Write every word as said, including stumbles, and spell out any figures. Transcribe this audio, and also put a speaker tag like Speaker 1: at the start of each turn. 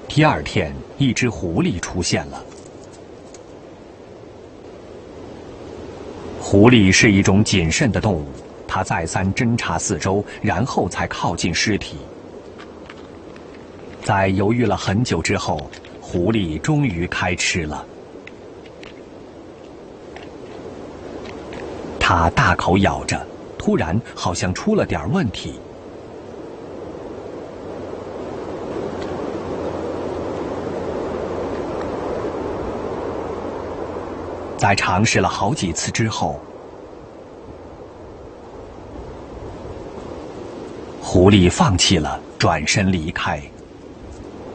Speaker 1: 第二天，一只狐狸出现了。狐狸是一种谨慎的动物，它再三侦查四周，然后才靠近尸体。在犹豫了很久之后，狐狸终于开吃了。它大口咬着，突然好像出了点问题。在尝试了好几次之后，狐狸放弃了，转身离开。